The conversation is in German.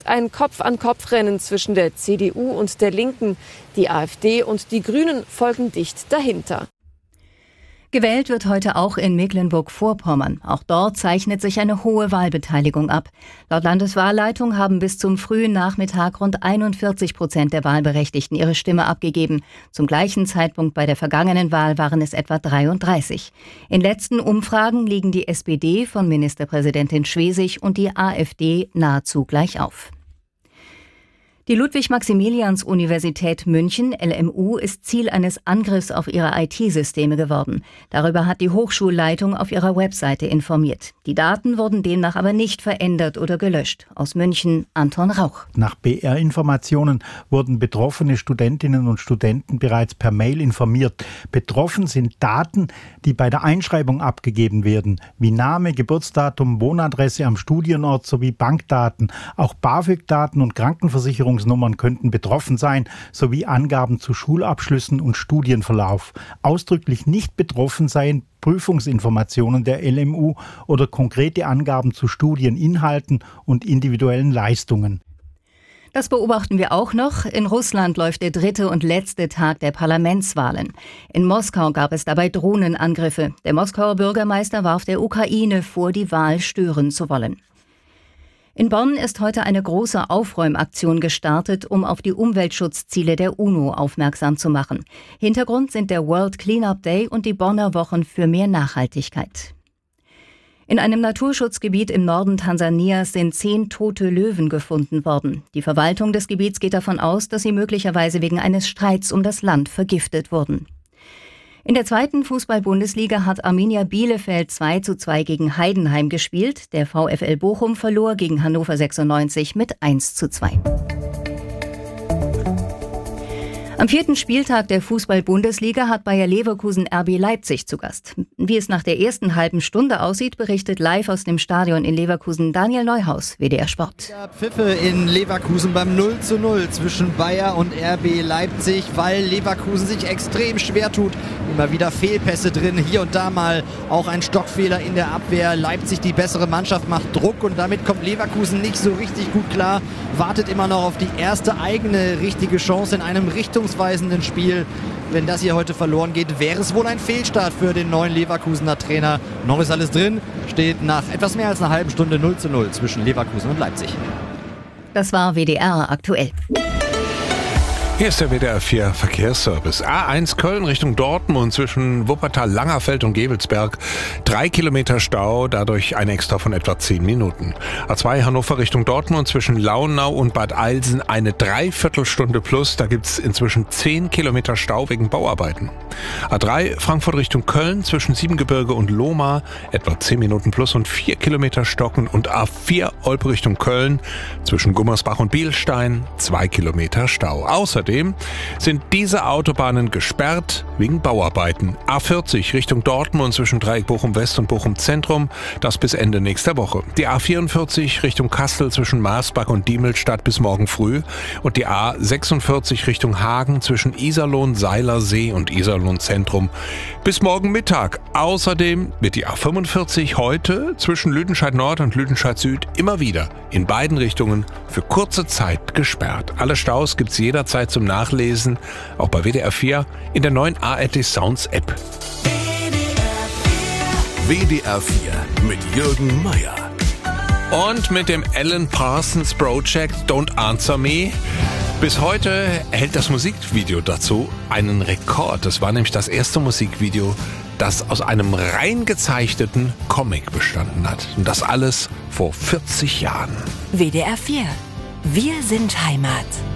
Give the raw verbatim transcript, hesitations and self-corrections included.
Ein Kopf-an-Kopf-Rennen zwischen der C D U und der Linken. Die AfD und die Grünen folgen dicht dahinter. Gewählt wird heute auch in Mecklenburg-Vorpommern. Auch dort zeichnet sich eine hohe Wahlbeteiligung ab. Laut Landeswahlleitung haben bis zum frühen Nachmittag rund einundvierzig Prozent der Wahlberechtigten ihre Stimme abgegeben. Zum gleichen Zeitpunkt bei der vergangenen Wahl waren es etwa dreiunddreißig. In letzten Umfragen liegen die S P D von Ministerpräsidentin Schwesig und die AfD nahezu gleich auf. Die Ludwig-Maximilians-Universität München, L M U, ist Ziel eines Angriffs auf ihre I T-Systeme geworden. Darüber hat die Hochschulleitung auf ihrer Webseite informiert. Die Daten wurden demnach aber nicht verändert oder gelöscht. Aus München, Anton Rauch. Nach B R-Informationen wurden betroffene Studentinnen und Studenten bereits per Mail informiert. Betroffen sind Daten, die bei der Einschreibung abgegeben werden, wie Name, Geburtsdatum, Wohnadresse am Studienort sowie Bankdaten. Auch BAföG-Daten und Krankenversicherung Nummern könnten betroffen sein, sowie Angaben zu Schulabschlüssen und Studienverlauf. Ausdrücklich nicht betroffen seien Prüfungsinformationen der L M U oder konkrete Angaben zu Studieninhalten und individuellen Leistungen. Das beobachten wir auch noch. In Russland läuft der dritte und letzte Tag der Parlamentswahlen. In Moskau gab es dabei Drohnenangriffe. Der Moskauer Bürgermeister warf der Ukraine vor, die Wahl stören zu wollen. In Bonn ist heute eine große Aufräumaktion gestartet, um auf die Umweltschutzziele der UNO aufmerksam zu machen. Hintergrund sind der World Cleanup Day und die Bonner Wochen für mehr Nachhaltigkeit. In einem Naturschutzgebiet im Norden Tansanias sind zehn tote Löwen gefunden worden. Die Verwaltung des Gebiets geht davon aus, dass sie möglicherweise wegen eines Streits um das Land vergiftet wurden. In der zweiten Fußball-Bundesliga hat Arminia Bielefeld zwei zu zwei gegen Heidenheim gespielt. Der VfL Bochum verlor gegen Hannover sechsundneunzig mit eins zu zwei. Am vierten Spieltag der Fußball-Bundesliga hat Bayer Leverkusen R B Leipzig zu Gast. Wie es nach der ersten halben Stunde aussieht, berichtet live aus dem Stadion in Leverkusen Daniel Neuhaus, W D R Sport. Pfiffe in Leverkusen beim null zu null zwischen Bayer und R B Leipzig, weil Leverkusen sich extrem schwer tut. Immer wieder Fehlpässe drin, hier und da mal auch ein Stockfehler in der Abwehr. Leipzig, die bessere Mannschaft, macht Druck und damit kommt Leverkusen nicht so richtig gut klar. Wartet immer noch auf die erste eigene richtige Chance in einem richtungsweisenden Spiel. Wenn das hier heute verloren geht, wäre es wohl ein Fehlstart für den neuen Leverkusener Trainer. Noch ist alles drin, steht nach etwas mehr als einer halben Stunde null zu null zwischen Leverkusen und Leipzig. Das war W D R aktuell. Hier ist der W D R vier Verkehrsservice. A eins Köln Richtung Dortmund zwischen Wuppertal, Langerfeld und Gevelsberg. Drei Kilometer Stau, dadurch ein Extra von etwa zehn Minuten. A zwei Hannover Richtung Dortmund zwischen Launau und Bad Eilsen eine Dreiviertelstunde plus. Da gibt's inzwischen zehn Kilometer Stau wegen Bauarbeiten. A drei Frankfurt Richtung Köln zwischen Siebengebirge und Lohmar etwa zehn Minuten plus und vier Kilometer Stocken. Und A vier Olpe Richtung Köln zwischen Gummersbach und Bielstein zwei Kilometer Stau. Außerdem sind diese Autobahnen gesperrt wegen Bauarbeiten. A vierzig Richtung Dortmund zwischen Dreieck Bochum West und Bochum Zentrum, das bis Ende nächster Woche. Die A vierundvierzig Richtung Kassel zwischen Marsbach und Diemelstadt bis morgen früh und die A sechsundvierzig Richtung Hagen zwischen Iserlohn, Seilersee und Iserlohn Zentrum bis morgen Mittag. Außerdem wird die A fünfundvierzig heute zwischen Lüdenscheid Nord und Lüdenscheid Süd immer wieder in beiden Richtungen für kurze Zeit gesperrt. Alle Staus gibt's jederzeit zum Nachlesen, auch bei W D R vier in der neuen A R D Sounds App. W D R vier mit Jürgen Meier. Und mit dem Alan Parsons Project Don't Answer Me. Bis heute hält das Musikvideo dazu einen Rekord. Das war nämlich das erste Musikvideo, das aus einem rein gezeichneten Comic bestanden hat. Und das alles vor vierzig Jahren. W D R vier. Wir sind Heimat.